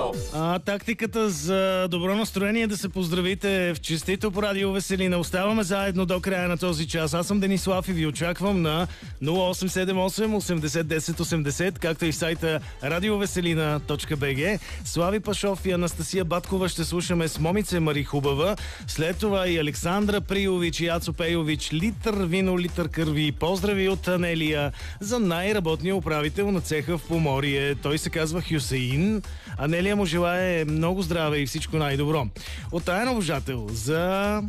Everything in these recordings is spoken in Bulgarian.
Тактиката за добро настроение е да се поздравите в честито по Радио Веселина. Оставаме заедно до края на този час. Аз съм Денислав и ви очаквам на 0878 80 10 80, както и в сайта radioveselina.bg. Слави Пашов и Анастасия Баткова ще слушаме с Момице Мари Хубава. След това и Александра Приович и Ацо Пейович. Литър вино, литър кърви. Поздрави от Анелия за най-работния управител на цеха в Поморие. Той се казва Хюсеин. Анелия му желае много здраве и всичко най-добро. От таен обожател за...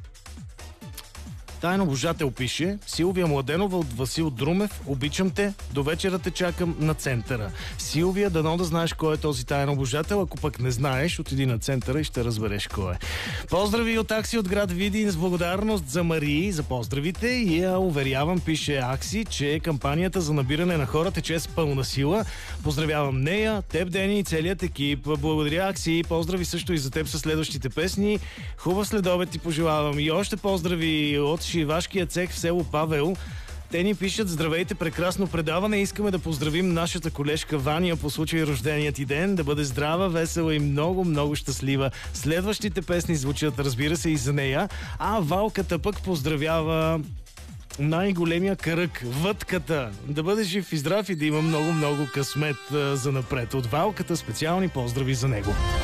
Таен обожател пише: Силвия Младенова от Васил Друмев. Обичам те, до вечера те чакам на центъра. Силвия, дано да знаеш кой е този таен обожател. Ако пък не знаеш, отиди на центъра и ще разбереш кой е. Поздрави от Акси от град Видин с благодарност за Марии, за поздравите. И я уверявам, пише Акси, че кампанията за набиране на хора тече с пълна сила. Поздравявам нея, теб, Дени и целият екип. Благодаря, Акси. Поздрави също и за теб със следващите песни. Хубав следобед ти пожелавам. И още поздрави от шивашкия цех в село Павел. Те ни пишат: здравейте, прекрасно предаване. Искаме да поздравим нашата колежка Ваня по случай рожденият ти ден. Да бъде здрава, весела и много, много щастлива. Следващите песни звучат, разбира се, и за нея. А Валката пък поздравява най-големия кръг, Вътката. Да бъде жив и здрав и да има много, много късмет за напред. От Валката специални поздрави за него.